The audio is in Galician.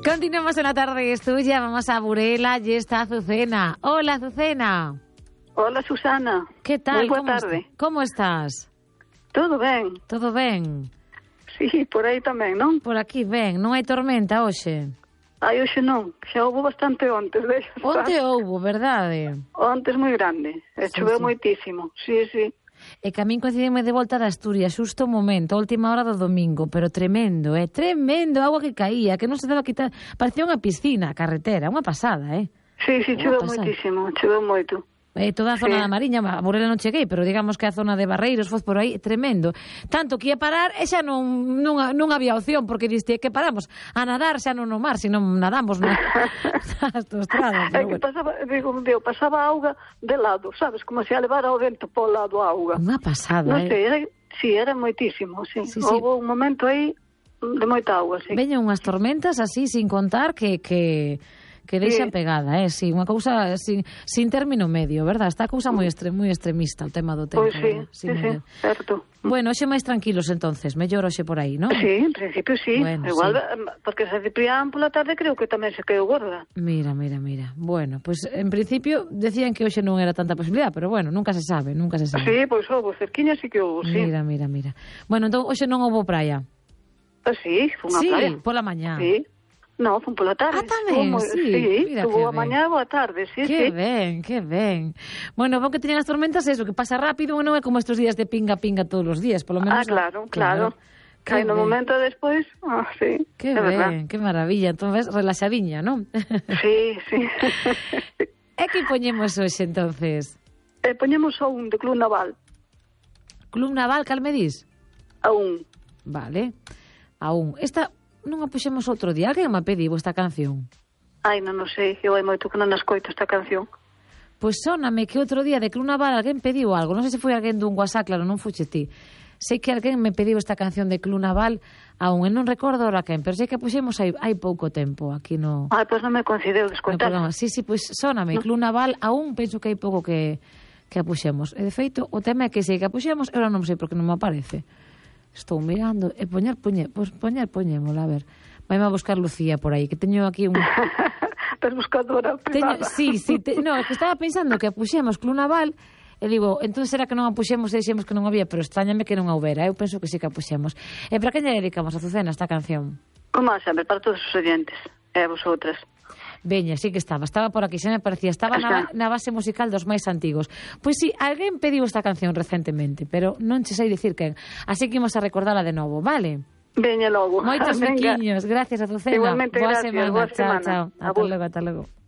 Continuamos en la tarde, es tuya. Vamos a Burela y está Azucena. Hola, Azucena. Hola, Susana. ¿Qué tal? Moi boa tarde. Como estás? Todo ben. Todo ben? Sí, por aí tamén, non? Por aquí ben. Non hai tormenta hoxe? Ai, hoxe non. Xa houve bastante ontes, deixa estar. Onte houve, verdade? Ontes moi grande. Choveu moitísimo. Sí, sí. E que a min coincidime de volta de Asturias xusto o momento, a última hora do domingo, pero tremendo, tremendo, agua que caía, que non se daba quitar, parecía unha piscina, a carretera, unha pasada, Sí, choveu moitísimo, choveu moito. Toda a zona da Mariña, a Burela non cheguei, pero digamos que a zona de Barreiros foi por aí tremendo. Tanto que ia parar e xa non había opción, porque diste que paramos a nadar xa non no mar, se non nadamos na autostrada. É que pasaba auga de lado, sabes, como se a levara o vento polo lado a auga. Unha pasada, non sei, era moitísimo, sí. Houve un momento aí de moita auga, sí. Veñen unhas tormentas así, sin contar que deixan pegada, sí, unha cousa sin término medio, verdad? Está a cousa moi extremista o tema do tempo. Pois sí, certo. Bueno, hoxe máis tranquilos entonces, mellor hoxe por aí, non? Sí, en principio sí. Bueno, igual, porque se Ciprián pola tarde creo que tamén se quedou gorda. Mira. Bueno, pues en principio decían que hoxe non era tanta posibilidad, pero bueno, nunca se sabe. Sí, pois houve, cerquiña sí que houve, sí. Mira. Bueno, entón hoxe non houve praia. Sí, foi unha praia. Sí, pola mañá. Sí. No, fun pola tarde. Tamén, sí. Tuvo a mañá ou a tarde, sí. Que ben. Bueno, vos que teñen as tormentas, eso, que pasa rápido, non é como estes días de pinga todos os días, polo menos. Claro. Que no momento despois, sí. Que ben, que maravilla. Entonces, relaxadiña, non? Sí. E que poñemos hoxe, entonces? Poñemos a un de Club Naval. Club Naval, cal me dis? A un. Vale, a un. Esta non a puxemos outro día, alguén me pediu esta canción? Ai, non sei, eu hai moito que non escoito esta canción. Pois sóname que outro día de Club Naval alguén pediu algo, non sei se foi alguén dun WhatsApp, claro, non fuxe ti. Sei que alguén me pediu esta canción de Club Naval, aún non recordo ora quen, pero sei que a puxemos hai pouco tempo aquí no... Pois non me considero descoitar. Sí, pois sóname, Club Naval, aún penso que hai pouco que a puxemos. E de feito, o tema é que sei que a puxemos, eu non sei porque non me aparece. Estou mirando e poñémola, a ver. Vaime a buscar Lucía por aí, que teño aquí un... Estás buscadora privada. Sí, no, é que estaba pensando que a puxemos Club Naval e digo, entón será que non a puxemos e dixemos que non había, pero extrañame que non a houbera. Eu penso que sí que a puxemos. E para que lle dedicamos a Azucena esta canción? Como sempre, para todos os oyentes e a vosotras. Veña, sí que estaba por aquí, xa me parecía, estaba na base musical dos máis antigos. Pois sí, alguén pediu esta canción recentemente, pero non che sei dicir quen, así que imos a recordala de novo, vale? Veña logo. Moitos bequiños, gracias Azucena. Igualmente, boa gracias, semana. boa semana. Chao. Ata logo.